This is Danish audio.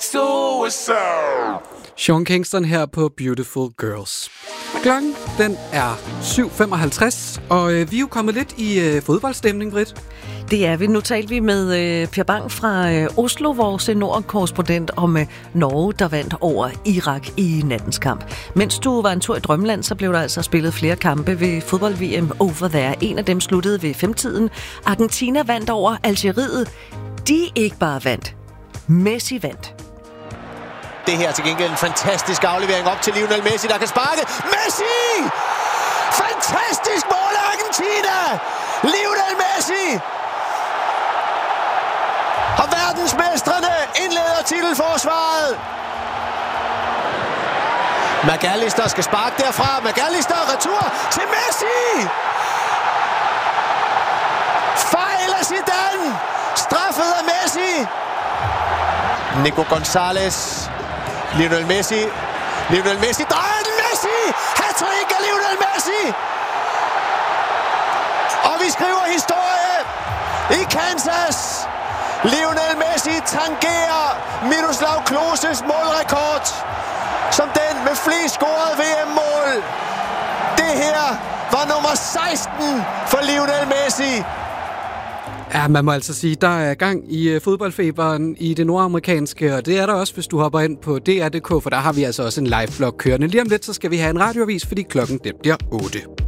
suicide. Sean Kingston her på Beautiful Girls. Klokken, den er 7.55, og vi er jo kommet lidt i fodboldstemning, Britt. Det er vi. Nu talte vi med Per Bang fra Oslo, vores Norden-korrespondent, om Norge, der vandt over Irak i nattens kamp. Mens du var en tur i Drømmeland, så blev der altså spillet flere kampe ved fodbold-VM over there. En af dem sluttede ved 5-tiden. Argentina vandt over Algeriet. De ikke bare vandt. Messi vandt. Det her til gengæld en fantastisk aflevering op til Lionel Messi, der kan sparke. Messi! Fantastisk mål af Argentina! Lionel Messi! Og verdensmestrene indleder titelforsvaret. McAllister skal sparke derfra. McAllister retur til Messi! Fejl af Zidane! Straffet af Messi! Nico Gonzalez. Lionel Messi drejer den. Messi! Hat-trick af Lionel Messi! Og vi skriver historie i Kansas. Lionel Messi tangerer Miroslav Kloses målrekord som den med flest scorede VM-mål. Det her var nummer 16 for Lionel Messi. Ja, man må altså sige, der er gang i fodboldfeberen i det nordamerikanske, og det er der også, hvis du hopper ind på DR.dk, for der har vi altså også en live-blog kørende. Lige om lidt, så skal vi have en radioavis, fordi klokken den bliver 8.